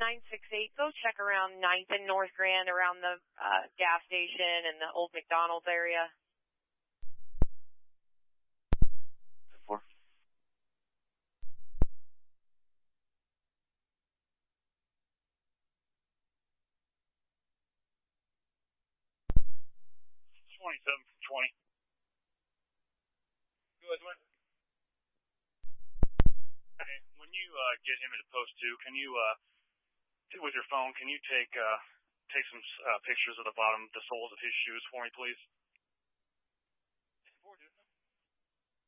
968. Go check around 9th and North Grand around the gas station and the old McDonald's area. 4. 27 from 20. Go ahead, Wayne. Hey, when you get him into post 2, can you, with your phone, can you take some pictures of the soles of his shoes for me, please?